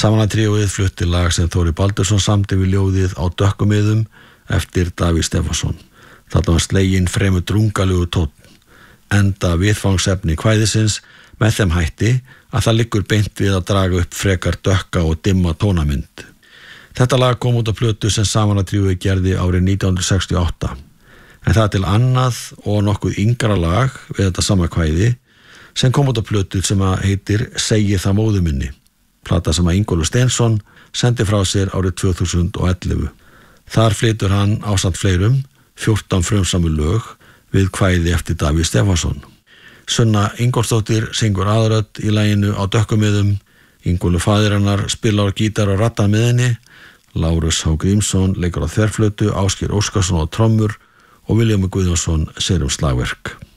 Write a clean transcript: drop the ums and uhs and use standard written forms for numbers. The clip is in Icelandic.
Samanatríóið flutti lag sem Þóri Baldursson samdi við ljóðið Á dökkumiðum eftir Davíð Stefánsson. Þarna var sleginn fremur drungalegu tónn, enda viðfangsefni kvæðisins með þeim hætti að það liggur beint við að draga upp frekar dökka og dimma tónamynd. Þetta lag kom út á plötu sem Samanatríóið gerði árið 1968, en það til annað og nokkuð yngra lag við þetta sama kvæði sem kom út á plötu sem heitir Segi það móður minni, plata sem Ingólfur Steinsson sendi frá sér árið 2011. Þar flytur hann ásamt fleirum 14 frumsamur lög við kvæði eftir Davíð Stefánsson. Sunna Ingólfsdóttir syngur aðrödd í laginu Á dökkumiðum, Ingólfur faðir hennar spilar á gítar og rattar með henni, Lárus H. Grímsson leikur á þverflötu, Ásgeir Óskarsson á trommur og Vilhjálmur Guðjónsson sér slagverk.